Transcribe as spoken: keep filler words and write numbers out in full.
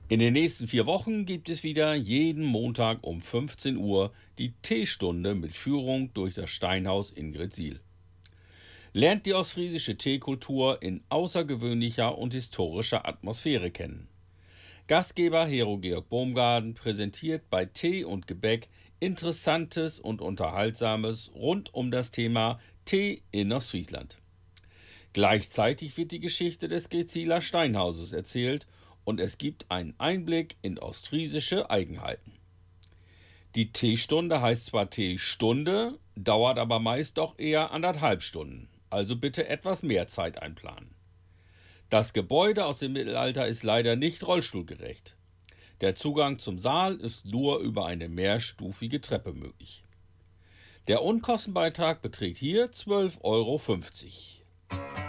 In den nächsten vier Wochen gibt es wieder jeden Montag um fünfzehn Uhr die Teestunde mit Führung durch das Steinhaus in Gretzsiel. Lernt die ostfriesische Teekultur in außergewöhnlicher und historischer Atmosphäre kennen. Gastgeber Hero Georg Baumgarten präsentiert bei Tee und Gebäck Interessantes und Unterhaltsames rund um das Thema Tee in Ostfriesland. Gleichzeitig wird die Geschichte des Gretzieler Steinhauses erzählt und es gibt einen Einblick in ostfriesische Eigenheiten. Die Teestunde heißt zwar Teestunde, dauert aber meist doch eher anderthalb Stunden, also bitte etwas mehr Zeit einplanen. Das Gebäude aus dem Mittelalter ist leider nicht rollstuhlgerecht. Der Zugang zum Saal ist nur über eine mehrstufige Treppe möglich. Der Unkostenbeitrag beträgt hier zwölf Euro fünfzig.